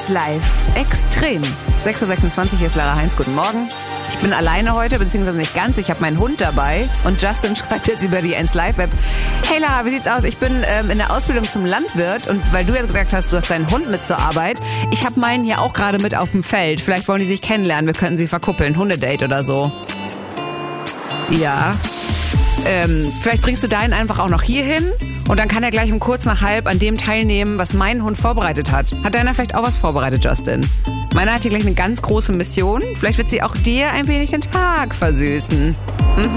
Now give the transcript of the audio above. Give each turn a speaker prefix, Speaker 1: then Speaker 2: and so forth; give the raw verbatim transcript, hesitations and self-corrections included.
Speaker 1: eins Live. Extrem. sechs Uhr sechsundzwanzig ist Lara Heinz. Guten Morgen. Ich bin alleine heute, beziehungsweise nicht ganz. Ich habe meinen Hund dabei. Und Justin schreibt jetzt über die eins Live-App. Hey Lara, wie sieht's aus? Ich bin ähm, in der Ausbildung zum Landwirt. Und weil du jetzt gesagt hast, du hast deinen Hund mit zur Arbeit. Ich habe meinen hier auch gerade mit auf dem Feld. Vielleicht wollen die sich kennenlernen. Wir könnten sie verkuppeln. Hundedate oder so. Ja. Ähm, vielleicht bringst du deinen einfach auch noch hier hin. Und dann kann er gleich um kurz nach halb an dem teilnehmen, was mein Hund vorbereitet hat. Hat deiner vielleicht auch was vorbereitet, Justin? Meiner hat hier gleich eine ganz große Mission. Vielleicht wird sie auch dir ein wenig den Tag versüßen.